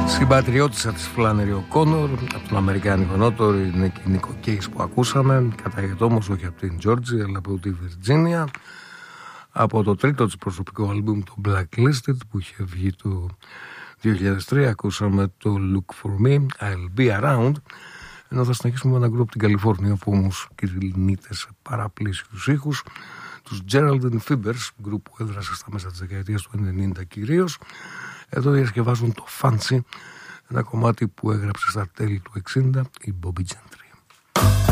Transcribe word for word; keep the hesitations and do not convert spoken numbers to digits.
Συμπατριώτησα της Φλάνερι Οκόνορ από τον Αμερικάνικο Νότο, είναι η Νίκο Κέις που ακούσαμε. Κατάγεται όμως όχι από την Τζόρτζια αλλά από τη Βιρτζίνια. Από το τρίτο της προσωπικό άλμπουμ, το Blacklisted, που είχε βγει το δύο χιλιάδες τρία, ακούσαμε το Look For Me, I'll Be Around. Ενώ θα συνεχίσουμε με ένα γκρουπ από την Καλιφόρνια που όμως κυριλνείται σε παραπλήσιους ήχους, τους Geraldine Fibbers, γκρουπ που έδρασε στα μέσα της δεκαετίας του ενενήντα κυρίως. Εδώ διασκευάζουν το Fancy, ένα κομμάτι που έγραψε στα τέλη του εξήντα η Bobby Gentry.